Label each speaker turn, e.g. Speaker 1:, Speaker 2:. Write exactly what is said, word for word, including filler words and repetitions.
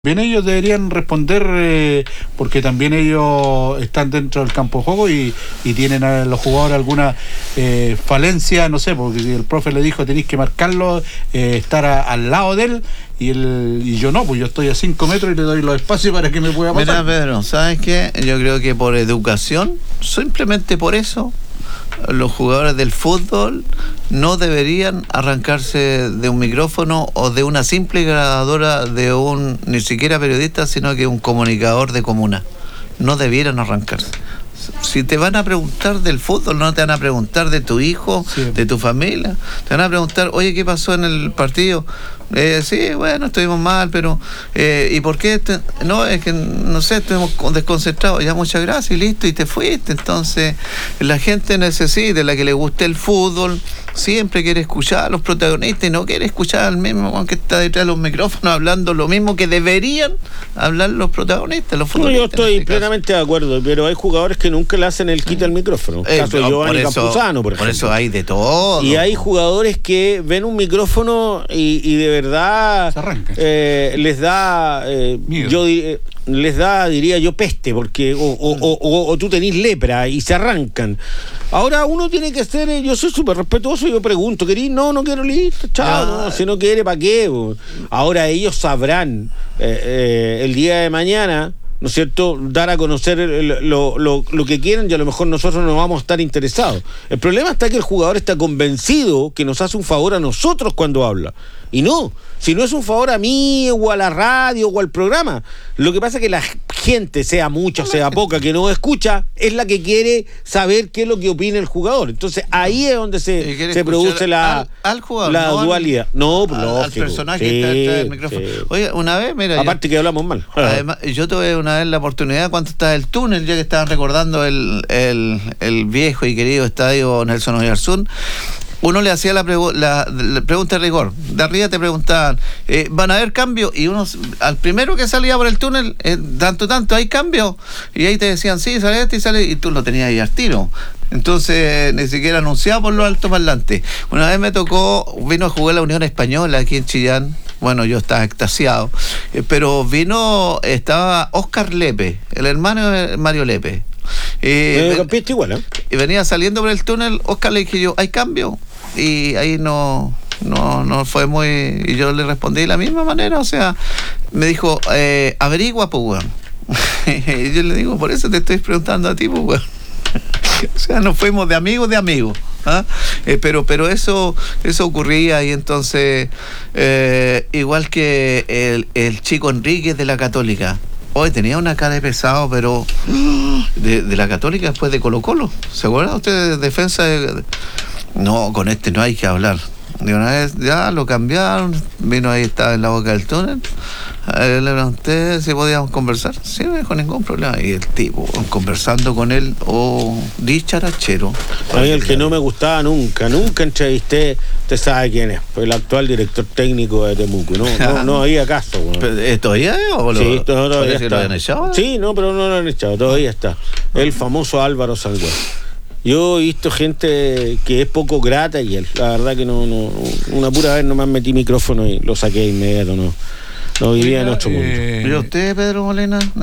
Speaker 1: Bien, ellos deberían responder eh, porque también ellos están dentro del campo de juego y, y tienen a los jugadores alguna eh, falencia, no sé, porque si el profe le dijo tenéis que marcarlo, eh, estar a, al lado de él y, el, y yo no, pues yo estoy a cinco metros y le doy los espacios para que me pueda pasar.
Speaker 2: Mira, Pedro, ¿sabes qué? Yo creo que por educación, simplemente por eso, los jugadores del fútbol no deberían arrancarse de un micrófono o de una simple grabadora de un, ni siquiera periodista, sino que un comunicador de comuna. No debieran arrancarse. Si te van a preguntar del fútbol, no te van a preguntar de tu hijo, sí, de tu familia. Te van a preguntar, oye, ¿qué pasó en el partido? Eh, sí, bueno, estuvimos mal, pero eh, ¿y por qué? Te... No, es que, no sé, estuvimos desconcentrados. Ya, muchas gracias, y listo, y te fuiste. Entonces, la gente necesita, la que le guste el fútbol, siempre quiere escuchar a los protagonistas y no quiere escuchar al mismo que está detrás de los micrófonos hablando lo mismo que deberían hablar los protagonistas, los futbolistas.
Speaker 3: No, yo estoy
Speaker 2: este
Speaker 3: plenamente
Speaker 2: caso.
Speaker 3: de acuerdo, pero hay jugadores que nunca le hacen el quita al micrófono.
Speaker 2: Eh,
Speaker 3: caso de Giovanni
Speaker 2: por eso,
Speaker 3: Campuzano, por ejemplo.
Speaker 2: Por eso hay de todo.
Speaker 3: Y hay jugadores que ven un micrófono y, y de verdad eh, les da, eh, yo eh, les da, diría yo, peste, porque o, o, o, o, o tú tenés lepra y se arrancan. Ahora uno tiene que ser, yo soy súper respetuoso, yo pregunto, ¿querís? No, no quiero, listo, chao, no, no, si no quiere, ¿para qué? Ahora ellos sabrán eh, eh, el día de mañana, ¿no es cierto?, dar a conocer lo, lo, lo que quieren y a lo mejor nosotros no vamos a estar interesados. El problema está que el jugador está convencido que nos hace un favor a nosotros cuando habla. Y no, si no es un favor a mí o a la radio o al programa. Lo que pasa es que la gente, sea mucha, sea poca, que no escucha, es la que quiere saber qué es lo que opina el jugador. Entonces ahí es donde se, se produce la,
Speaker 2: al, al jugador,
Speaker 3: la
Speaker 2: no
Speaker 3: dualidad.
Speaker 2: Al,
Speaker 3: no, pues,
Speaker 2: al,
Speaker 3: lógico.
Speaker 2: al personaje
Speaker 3: sí,
Speaker 2: que está detrás del micrófono.
Speaker 3: Sí.
Speaker 2: Oye, una vez, mira.
Speaker 3: Aparte yo, que hablamos mal.
Speaker 2: Además, yo tuve una vez la oportunidad cuando estaba el túnel, ya que estaban recordando el, el, el viejo y querido estadio Nelson Oyarzún. Uno le hacía la, pregu- la, la pregunta de rigor. De arriba te preguntaban, eh, ¿van a haber cambios? Y uno, al primero que salía por el túnel, eh, tanto, tanto, ¿hay cambios? Y ahí te decían, sí, sale este y sale, y tú lo tenías ahí al tiro. Entonces, ni siquiera anunciado por los altoparlantes. Una vez me tocó, vino a jugar la Unión Española aquí en Chillán. Bueno, yo estaba extasiado. Eh, pero vino, estaba Oscar Lepe, el hermano de Mario Lepe.
Speaker 3: Eh, ven, igual, ¿eh?
Speaker 2: Y venía saliendo por el túnel, Oscar le dije yo, ¿hay cambio? Y ahí no, no, no fue muy... Y yo le respondí de la misma manera, o sea, me dijo, eh, averigua, pues, weón. Y yo le digo, por eso te estoy preguntando a ti, pues, weón. O sea, nos fuimos de amigos de amigos. ¿Ah? Eh, pero pero eso eso ocurría y entonces, eh, igual que el, el chico Enríquez de la Católica. Hoy tenía una cara de pesado, pero de, de la Católica después de Colo Colo. ¿Se acuerdan ustedes de defensa? De... No, con este no hay que hablar. De una vez ya lo cambiaron, vino ahí, estaba en la boca del túnel. A él le pregunté si podíamos conversar. Sí, no dijo ningún problema. Y el tipo, conversando con él, oh, dicharachero.
Speaker 3: A mí el que no me gustaba nunca, nunca entrevisté, usted sabe quién es, el actual director técnico de Temuco. No, no, no había caso. Bueno.
Speaker 2: ¿Todavía es? ¿O lo,
Speaker 3: sí, todavía
Speaker 2: está?
Speaker 3: ¿Lo
Speaker 2: habían echado?
Speaker 3: Sí, no, pero no lo han echado, todavía está. El famoso Álvaro Salguero. Yo he visto gente que es poco grata y él, la verdad que no, no, una pura vez nomás metí micrófono y lo saqué inmediato, no, no vivía en otro mundo.
Speaker 2: ¿Y usted, Pedro Molina?